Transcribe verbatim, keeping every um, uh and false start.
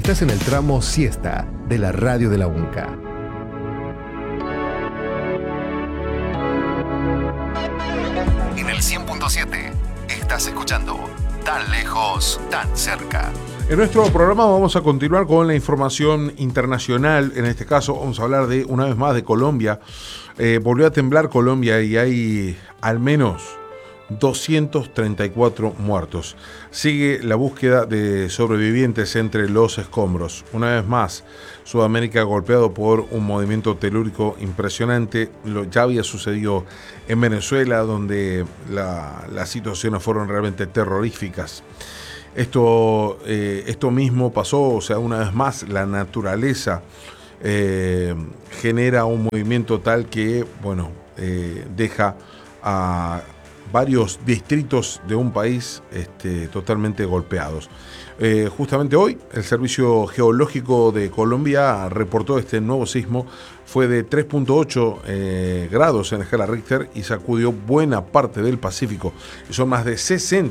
Estás en el tramo siesta de la radio de la UNCA. En el cien punto siete estás escuchando Tan Lejos, Tan Cerca. En nuestro programa vamos a continuar con la información internacional. En este caso vamos a hablar de, una vez más, de Colombia. Eh, volvió a temblar Colombia y hay al menos doscientos treinta y cuatro muertos. Sigue la búsqueda de sobrevivientes entre los escombros. Una vez más, Sudamérica golpeado por un movimiento telúrico impresionante. Lo, ya había sucedido en Venezuela, donde la, las situaciones fueron realmente terroríficas. Esto, eh, esto mismo pasó, o sea, una vez más, la naturaleza eh, genera un movimiento tal que, bueno, eh, deja a varios distritos de un país este, totalmente golpeados. Eh, justamente hoy, el Servicio Geológico de Colombia reportó este nuevo sismo. Fue de tres punto ocho eh, grados en la escala Richter y sacudió buena parte del Pacífico. Y son más de sesenta